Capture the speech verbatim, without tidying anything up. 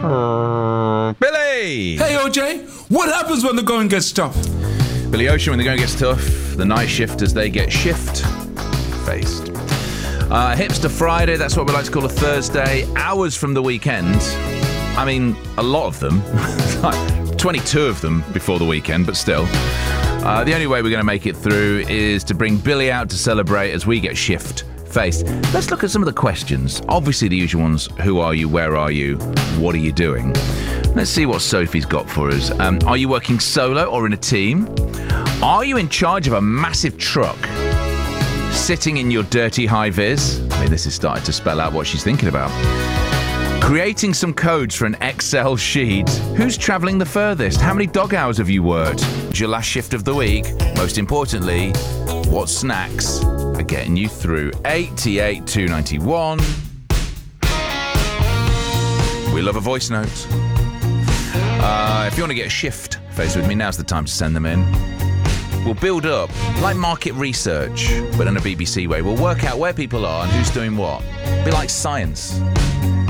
Billy! Hey, O J, what happens when the going gets tough? Billy Ocean, when the going gets tough, the night shifters, they get shift-faced. Uh, Hipster Friday, that's what we like to call a Thursday. Hours from the weekend. I mean, a lot of them. Like twenty-two of them before the weekend, but still. Uh, the only way we're going to make it through is to bring Billy out to celebrate as we get shift-faced. Let's look at some of the questions. Obviously the usual ones. Who are you? Where are you? What are you doing? Let's see what Sophie's got for us. Um, are you working solo or in a team? Are you in charge of a massive truck? Sitting in your dirty high-vis? I mean, this is starting to spell out what she's thinking about. Creating some codes for an Excel sheet. Who's travelling the furthest? How many dog hours have you worked? Your last shift of the week? Most importantly, what snacks are getting you through? eighty-eight two ninety-one. We love a voice note. Uh, if you want to get a shift faced with me, now's the time to send them in. We'll build up, like market research, but in a B B C way. We'll work out where people are and who's doing what. Be like science.